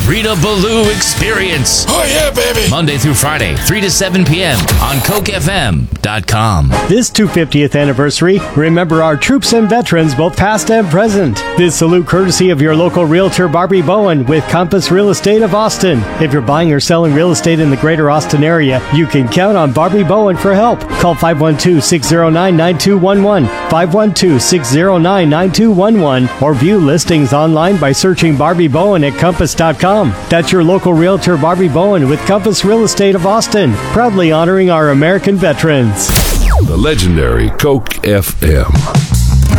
Rita Ballou Experience. Oh, yeah, baby. Monday through Friday, 3 to 7 p.m. on CokeFM.com. This 250th anniversary, remember our troops and veterans, both past and present. This salute courtesy of your local realtor, Barbie Bowen, with Compass Real Estate of Austin. If you're buying or selling real estate in the greater Austin area, you can count on Barbie Bowen for help. Call 512-609-9211, 512-609-9211, or view listings online by searching Barbie Bowen at Compass.com. That's your local realtor, Barbie Bowen, with Compass Real Estate of Austin, proudly honoring our American veterans. The legendary Coke FM.